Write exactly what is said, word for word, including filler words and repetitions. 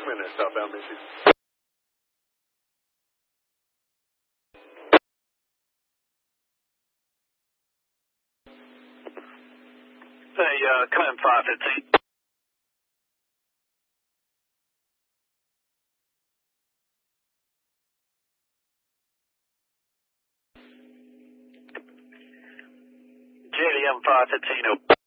in there, southbound Macy's. Hey, uh, come in five fifteen. J D M five fifteen.